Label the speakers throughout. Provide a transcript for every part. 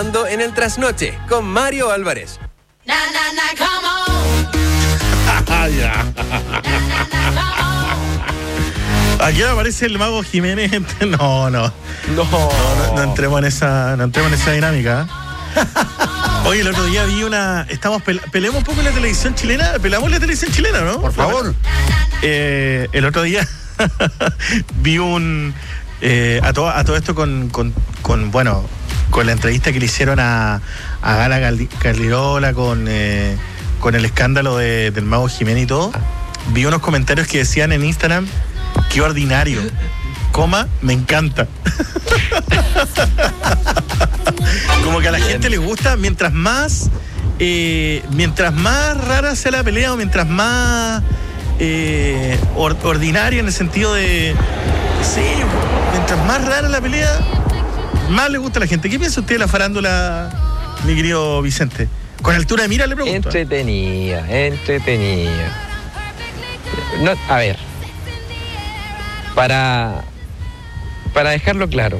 Speaker 1: En el Trasnoche con Mario Álvarez.
Speaker 2: Aquí aparece el Mago Jiménez. No entremos en esa dinámica. Oye, el otro día vi peleamos un poco en la televisión chilena. Pelamos la televisión chilena, ¿no?
Speaker 3: Por favor.
Speaker 2: El otro día vi a todo esto con la entrevista que le hicieron a Gala Carlirola con el escándalo del Mago Jiménez y todo. Vi unos comentarios que decían en Instagram: qué ordinario, me encanta. Como que a la gente le gusta mientras más rara sea la pelea, o mientras más ordinaria, en el sentido de sí, mientras más rara la pelea, más le gusta a la gente. ¿Qué piensa usted de la farándula, mi querido Vicente? Con altura de mira le pregunto.
Speaker 4: Entretenida. No, a ver, para dejarlo claro,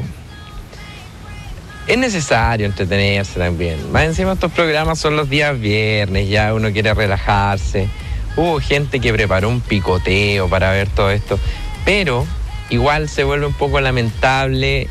Speaker 4: es necesario entretenerse también. Más encima, estos programas son los días viernes, ya uno quiere relajarse. Hubo gente que preparó un picoteo para ver todo esto, pero igual se vuelve un poco lamentable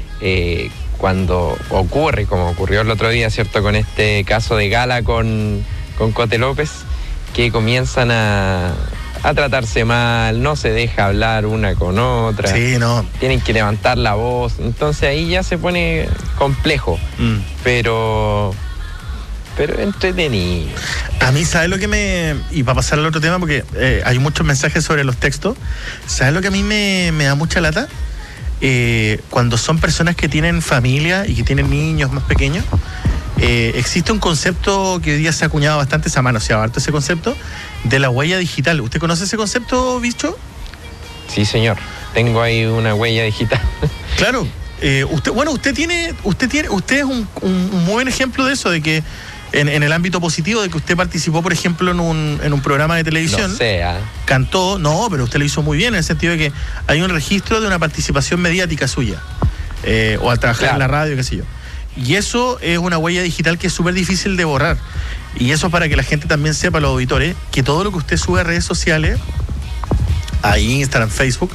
Speaker 4: cuando ocurre, como ocurrió el otro día, ¿cierto? Con este caso de Gala con Cote López, que comienzan a tratarse mal, no se deja hablar una con otra.
Speaker 2: Sí, no.
Speaker 4: Tienen que levantar la voz. Entonces ahí ya se pone complejo. Pero entretenido.
Speaker 2: A mí, ¿sabes lo que y para pasar al otro tema, porque hay muchos mensajes sobre los textos, ¿sabes lo que a mí me da mucha lata? Cuando son personas que tienen familia y que tienen niños más pequeños, existe un concepto que hoy día se ha acuñado bastante, se ha manoseado harto ese concepto de la huella digital. ¿Usted conoce ese concepto, bicho?
Speaker 4: Sí, señor. Tengo ahí una huella digital.
Speaker 2: Claro. Usted es un muy buen ejemplo de eso, de que en el ámbito positivo, de que usted participó, por ejemplo, en un programa de televisión.
Speaker 4: No sea.
Speaker 2: Cantó, pero usted lo hizo muy bien, en el sentido de que hay un registro de una participación mediática suya, o al trabajar en la radio, qué sé yo. Y eso es una huella digital que es súper difícil de borrar. Y eso, para que la gente también sepa, los auditores, que todo lo que usted sube a redes sociales, a Instagram, Facebook,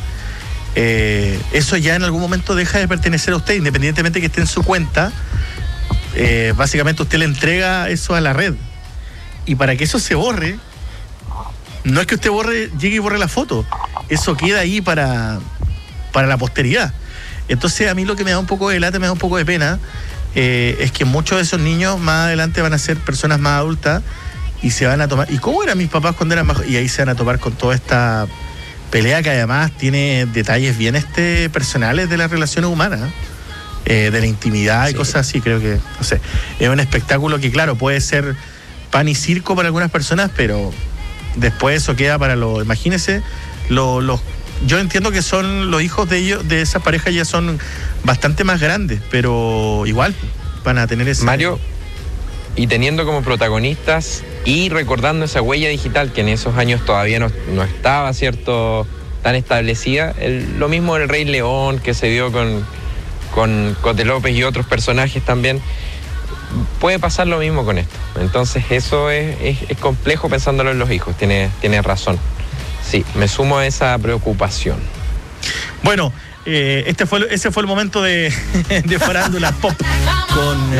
Speaker 2: eso ya en algún momento deja de pertenecer a usted, independientemente de que esté en su cuenta. Básicamente usted le entrega eso a la red. Y para que eso se borre, no es que usted llegue y borre la foto, eso queda ahí para la posteridad. Entonces, a mí lo que me da un poco de lata, me da un poco de pena, es que muchos de esos niños más adelante van a ser personas más adultas y se van a tomar. ¿Y cómo eran mis papás cuando eran más? Y ahí se van a topar con toda esta pelea que además tiene detalles bien personales de las relaciones humanas, de la intimidad y cosas así. Creo que, no sé, es un espectáculo que, claro, puede ser pan y circo para algunas personas, pero después eso queda para los. Imagínense, yo entiendo que son los hijos de ellos, de esa pareja, ya son bastante más grandes, pero igual van a tener ese.
Speaker 4: Mario, y teniendo como protagonistas y recordando esa huella digital que en esos años todavía no estaba, ¿cierto?, tan establecida, lo mismo del Rey León que se dio con Cote López y otros personajes también, puede pasar lo mismo con esto. Entonces eso es complejo pensándolo en los hijos, tiene razón. Sí, me sumo a esa preocupación.
Speaker 2: Bueno, ese fue el momento de farándula pop con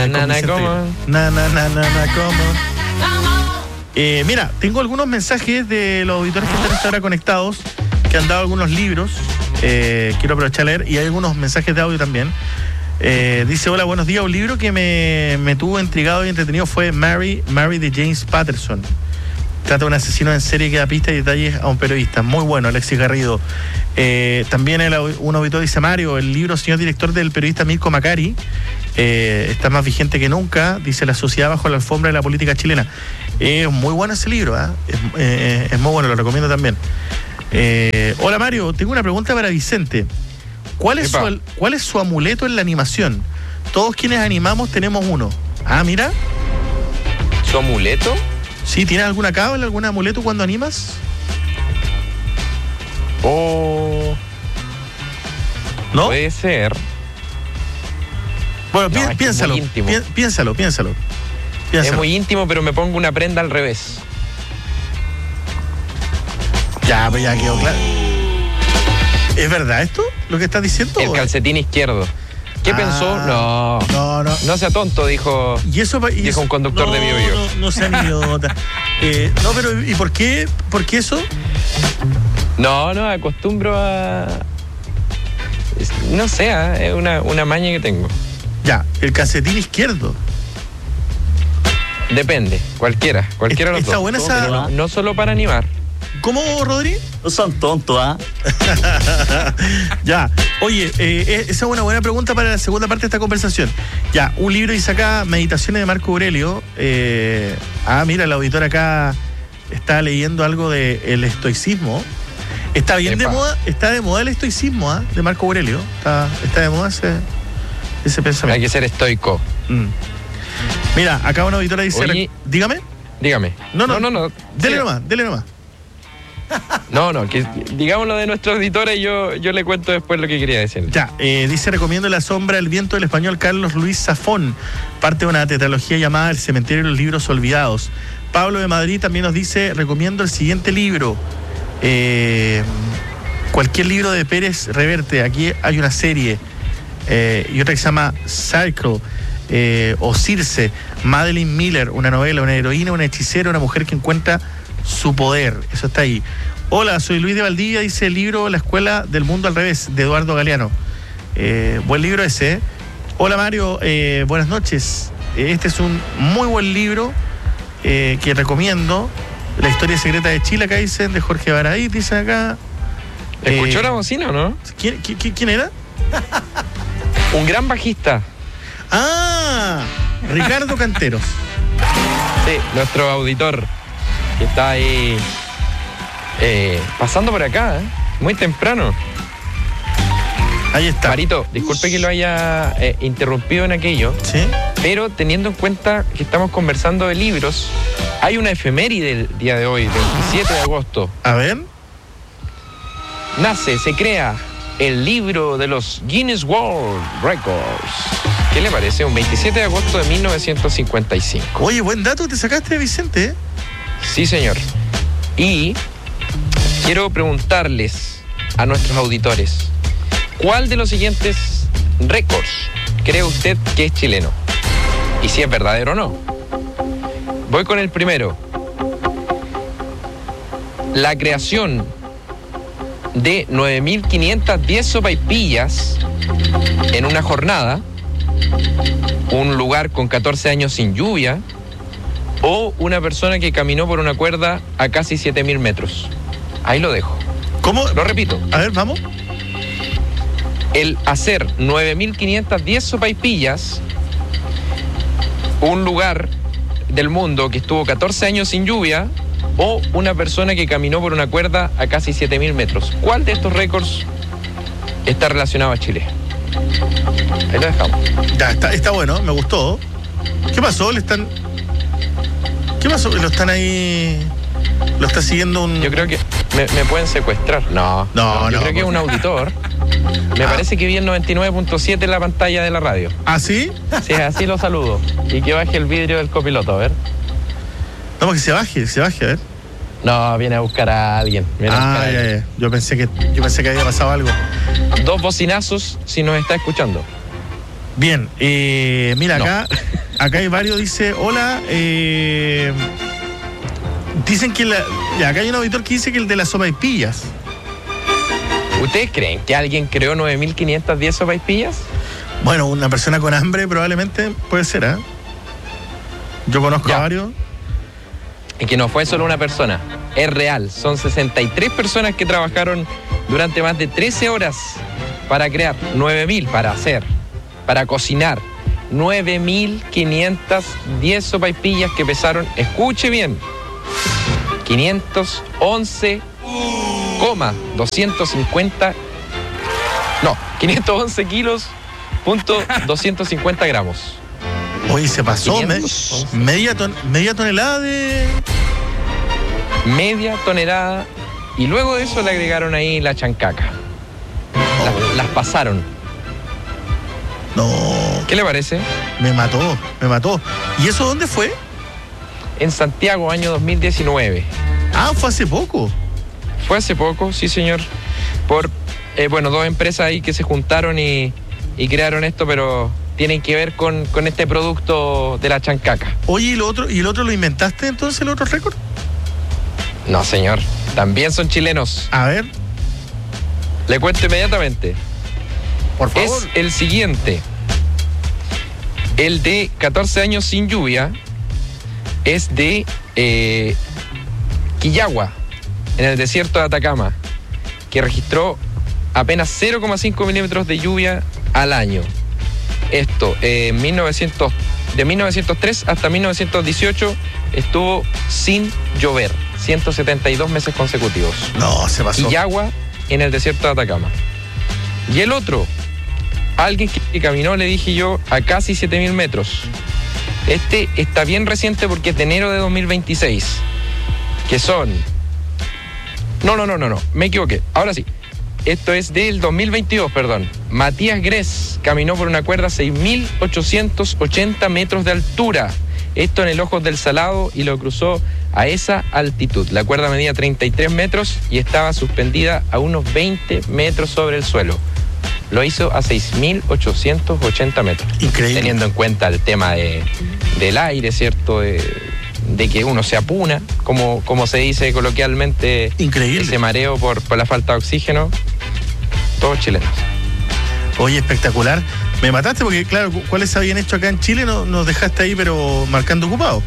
Speaker 2: mira, tengo algunos mensajes de los auditores que están hasta ahora conectados, que han dado algunos libros. Quiero aprovechar a leer, y hay algunos mensajes de audio también. Dice: hola, buenos días. Un libro que me tuvo intrigado y entretenido fue Mary de James Patterson. Trata de un asesino en serie que da pistas y detalles a un periodista. Muy bueno, Alexis Garrido. También un auditor dice: Mario, el libro Señor Director, del periodista Mirko Macari, está más vigente que nunca. Dice: La sociedad bajo la alfombra de la política chilena. Es muy bueno ese libro, es muy bueno, lo recomiendo también. Hola, Mario, tengo una pregunta para Vicente. ¿Cuál es su amuleto en la animación? Todos quienes animamos tenemos uno. Ah, mira.
Speaker 4: ¿Su amuleto?
Speaker 2: Sí, ¿tienes alguna cábala, algún amuleto cuando animas?
Speaker 4: ¿No? Puede ser.
Speaker 2: Bueno,
Speaker 4: No,
Speaker 2: piénsalo,
Speaker 4: es muy íntimo.
Speaker 2: piénsalo.
Speaker 4: Es muy íntimo, pero me pongo una prenda al revés.
Speaker 2: Ya, pues ya quedó claro. ¿Es verdad esto? ¿Lo que estás diciendo?
Speaker 4: El calcetín izquierdo. ¿Qué pensó? No. No sea tonto, dijo, dijo un conductor de Bio Bio.
Speaker 2: No sea idiota. No, pero ¿y por qué? ¿Por qué eso?
Speaker 4: No, acostumbro a... No sé, es una maña que tengo.
Speaker 2: Ya, el calcetín izquierdo.
Speaker 4: Depende, cualquiera de los dos.
Speaker 2: Está buena esa...
Speaker 4: Pero no solo para animar.
Speaker 2: ¿Cómo, Rodri?
Speaker 3: No son tontos, ¿ah?
Speaker 2: Ya, oye, esa es una buena pregunta para la segunda parte de esta conversación. Ya, un libro dice acá, Meditaciones de Marco Aurelio. Mira, el auditor acá está leyendo algo del estoicismo. Está bien de moda, está de moda el estoicismo, de Marco Aurelio. Está de moda ese pensamiento.
Speaker 4: Hay que ser estoico.
Speaker 2: Mira, acá una auditora dice...
Speaker 4: Oye,
Speaker 2: dígame.
Speaker 4: No.
Speaker 2: Dele nomás.
Speaker 4: No, que digámoslo de nuestra auditora y yo le cuento después lo que quería decir.
Speaker 2: Ya, dice, recomiendo La sombra del viento del español Carlos Luis Zafón, parte de una tetralogía llamada El cementerio de los libros olvidados. Pablo de Madrid también nos dice, recomiendo el siguiente libro, cualquier libro de Pérez Reverte. Aquí hay una serie y otra que se llama Circle, o Circe, Madeline Miller, una novela, una heroína, una hechicera, una mujer que encuentra su poder. Eso está ahí. Hola, soy Luis de Valdivia, dice el libro La Escuela del Mundo al Revés, de Eduardo Galeano. Buen libro ese. Hola Mario, buenas noches. Este es un muy buen libro que recomiendo. La historia secreta de Chile, acá dicen, de Jorge Baradí, dicen acá.
Speaker 4: ¿Escuchó la bocina o no?
Speaker 2: ¿Quién era?
Speaker 4: Un gran bajista.
Speaker 2: Ricardo Canteros.
Speaker 4: Sí, nuestro auditor, que está ahí pasando por acá, muy temprano.
Speaker 2: Ahí está.
Speaker 4: Marito, disculpe que lo haya interrumpido en aquello,
Speaker 2: ¿sí?
Speaker 4: Pero teniendo en cuenta que estamos conversando de libros, hay una efeméride del día de hoy, 27 de agosto.
Speaker 2: A ver.
Speaker 4: Se crea el libro de los Guinness World Records. ¿Qué le parece? Un 27 de agosto de 1955.
Speaker 2: Oye, buen dato te sacaste, Vicente.
Speaker 4: Sí, señor. Y quiero preguntarles a nuestros auditores, ¿cuál de los siguientes récords cree usted que es chileno? Y si es verdadero o no. Voy con el primero. La creación de 9.510 sopaipillas en una jornada, un lugar con 14 años sin lluvia, o una persona que caminó por una cuerda a casi 7.000 metros. Ahí lo dejo.
Speaker 2: ¿Cómo?
Speaker 4: Lo repito.
Speaker 2: A ver, vamos.
Speaker 4: El hacer 9.510 sopaipillas, un lugar del mundo que estuvo 14 años sin lluvia, o una persona que caminó por una cuerda a casi 7.000 metros. ¿Cuál de estos récords está relacionado a Chile? Ahí lo dejamos.
Speaker 2: Ya, está bueno, me gustó. ¿Qué pasó? ¿Qué pasó? ¿Lo están ahí? ¿Lo está siguiendo un...?
Speaker 4: Yo creo que me pueden secuestrar. No, yo creo que es un auditor. Me parece que vi el 99.7 en la pantalla de la radio.
Speaker 2: ¿Ah, sí?
Speaker 4: Sí, así lo saludo. Y que baje el vidrio del copiloto, a ver.
Speaker 2: No, porque se baje, a ver.
Speaker 4: No, viene a buscar a alguien.
Speaker 2: Ya. Yo pensé que había pasado algo.
Speaker 4: 2 bocinazos si nos está escuchando.
Speaker 2: Bien, mira, acá hay varios, dice, hola, dicen que acá hay un auditor que dice que el de las sopaipillas.
Speaker 4: ¿Ustedes creen que alguien creó 9.510 sopaipillas?
Speaker 2: Bueno, una persona con hambre probablemente puede ser, ¿eh? Yo conozco a varios.
Speaker 4: Y que no fue solo una persona, es real. Son 63 personas que trabajaron durante más de 13 horas para crear 9.000, para cocinar 9.510 sopaipillas que pesaron, escuche bien, 511 kilos, .250 gramos.
Speaker 2: Oye, se pasó media tonelada de...
Speaker 4: Media tonelada. Y luego de eso le agregaron ahí la chancaca. Las pasaron.
Speaker 2: No,
Speaker 4: ¿Qué le parece?
Speaker 2: Me mató. ¿Y eso dónde fue?
Speaker 4: En Santiago, año 2019.
Speaker 2: Ah, fue hace poco.
Speaker 4: Fue hace poco, sí señor. Por, dos empresas ahí que se juntaron y crearon esto, pero tienen que ver con este producto de la chancaca.
Speaker 2: Oye, ¿y el otro lo inventaste entonces, el otro récord?
Speaker 4: No, señor. También son chilenos.
Speaker 2: A ver.
Speaker 4: Le cuento inmediatamente.
Speaker 2: Por favor.
Speaker 4: Es el siguiente. El de 14 años sin lluvia es de Quillagua, en el desierto de Atacama, que registró apenas 0,5 milímetros de lluvia al año. Esto, de 1903 hasta 1918 estuvo sin llover, 172 meses consecutivos.
Speaker 2: No, se pasó.
Speaker 4: Quillagua, en el desierto de Atacama. Y el otro, alguien que caminó, le dije yo, a casi 7.000 metros. Este está bien reciente porque es de enero de 2026, que son... No, me equivoqué. Ahora sí. Esto es del 2022, perdón. Matías Gress caminó por una cuerda a 6.880 metros de altura. Esto en el Ojos del Salado, y lo cruzó a esa altitud. La cuerda medía 33 metros y estaba suspendida a unos 20 metros sobre el suelo. Lo hizo a 6.880 metros.
Speaker 2: Increíble.
Speaker 4: Teniendo en cuenta el tema del aire, ¿cierto? De que uno se apuna, como se dice coloquialmente.
Speaker 2: Increíble.
Speaker 4: Ese mareo por la falta de oxígeno. Todos chilenos.
Speaker 2: Oye, espectacular. Me mataste porque, claro, ¿cuáles se habían hecho acá en Chile? Nos dejaste ahí, pero marcando ocupado.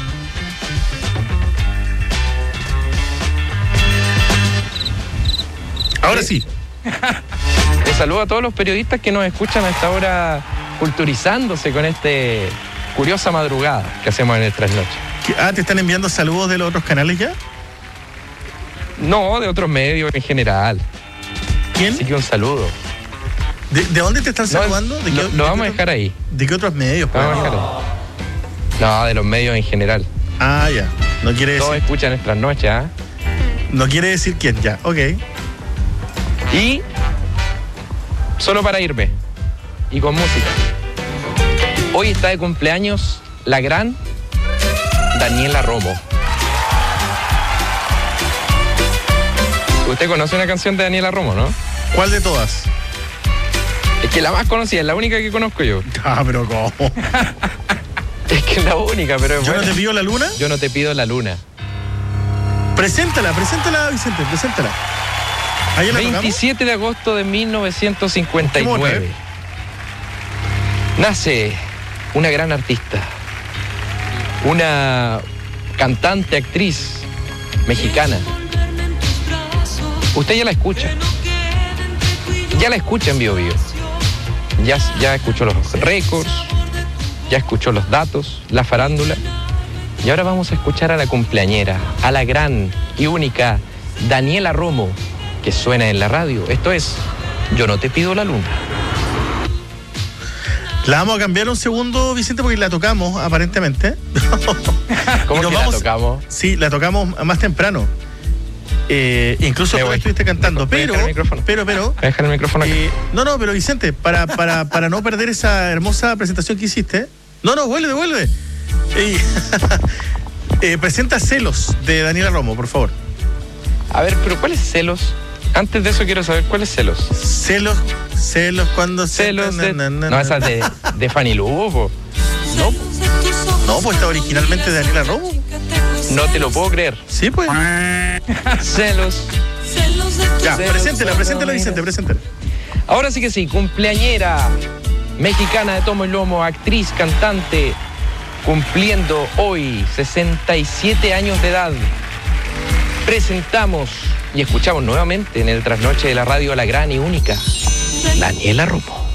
Speaker 2: Ahora sí.
Speaker 4: Les saludo a todos los periodistas que nos escuchan a esta hora, culturizándose con este curiosa madrugada que hacemos en el Trasnoche.
Speaker 2: ¿Te están enviando saludos de los otros canales ya?
Speaker 4: No, de otros medios en general.
Speaker 2: ¿Quién?
Speaker 4: Así que un saludo.
Speaker 2: ¿De dónde te están saludando?
Speaker 4: Lo vamos a dejar ahí.
Speaker 2: ¿De qué otros medios?
Speaker 4: No, de los medios en general.
Speaker 2: Ah, ya. No quiere decir.
Speaker 4: Todos escuchan el Trasnoche, ¿ah?
Speaker 2: No quiere decir quién, ya. Ok.
Speaker 4: Y solo para irme, y con música. Hoy está de cumpleaños la gran Daniela Romo. Usted conoce una canción de Daniela Romo, ¿no?
Speaker 2: ¿Cuál de todas?
Speaker 4: Es que la más conocida, es la única que conozco yo.
Speaker 2: Ah, pero ¿cómo?
Speaker 4: Es que es la única, pero...
Speaker 2: ¿Yo no te pido la luna?
Speaker 4: Yo no te pido la luna.
Speaker 2: Preséntala, Vicente, preséntala.
Speaker 4: 27 de agosto de 1959. Nace una gran artista, una cantante, actriz mexicana. Usted ya la escucha. Ya la escucha en Bio Bio. Ya escuchó los récords, ya escuchó los datos, la farándula. Y ahora vamos a escuchar a la cumpleañera, a la gran y única Daniela Romo, que suena en la radio. Esto es Yo no te pido la luna.
Speaker 2: La vamos a cambiar un segundo, Vicente, porque la tocamos, aparentemente.
Speaker 4: ¿Cómo que la tocamos?
Speaker 2: Sí, la tocamos más temprano. Incluso tú estuviste cantando, pero...
Speaker 4: Deja el micrófono acá.
Speaker 2: No, pero Vicente, para no perder esa hermosa presentación que hiciste... No, vuelve. Presenta Celos, de Daniela Romo, por favor.
Speaker 4: A ver, pero ¿cuáles Celos? Antes de eso quiero saber cuáles Celos.
Speaker 2: Celos cuando...
Speaker 4: Celos de... No, esa es de Fanny Lu, po.
Speaker 2: No, pues está originalmente de Daniela Romo.
Speaker 4: No te lo puedo creer.
Speaker 2: Sí, pues.
Speaker 4: Celos.
Speaker 2: Ya, preséntela, Vicente, preséntela.
Speaker 4: Ahora sí que sí, cumpleañera mexicana de tomo y lomo, actriz, cantante, cumpliendo hoy 67 años de edad. Presentamos y escuchamos nuevamente en el Trasnoche de la radio a la gran y única Daniela Romo.